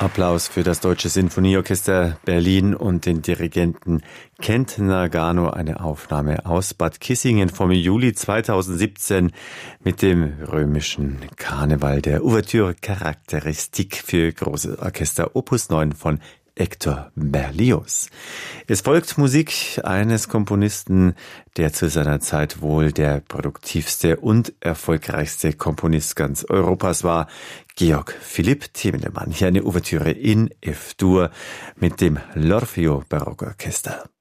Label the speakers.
Speaker 1: Applaus für das Deutsche Sinfonieorchester Berlin und den Dirigenten Kent Nagano, eine Aufnahme aus Bad Kissingen vom Juli 2017 mit dem römischen Karneval der Ouverture Charakteristik für große Orchester Opus 9 von Hector Berlioz. Es folgt Musik eines Komponisten, der zu seiner Zeit wohl der produktivste und erfolgreichste Komponist ganz Europas war, Georg Philipp Themenemann. Hier eine Ouvertüre in F-Dur mit dem L'Orfeo Barockorchester.